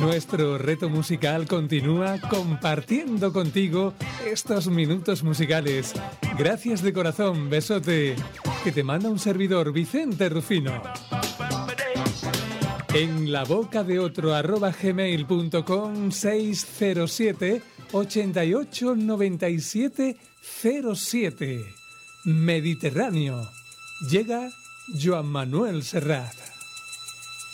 Nuestro reto musical continúa compartiendo contigo estos minutos musicales. Gracias de corazón, besote, que te manda un servidor, Vicente Rufino. En la boca de otro @gmail.com 607 88 97 07. Mediterráneo. Llega Joan Manuel Serrat.